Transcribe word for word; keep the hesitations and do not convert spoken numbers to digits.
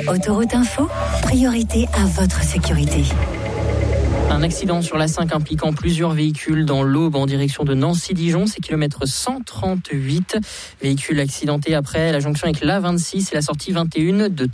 Autoroute Info, priorité à votre sécurité. Un accident sur l'A cinq impliquant plusieurs véhicules dans l'Aube en direction de Nancy-Dijon, c'est kilomètre cent trente-huit. Véhicule accidenté après la jonction avec l'A vingt-six et la sortie vingt et un de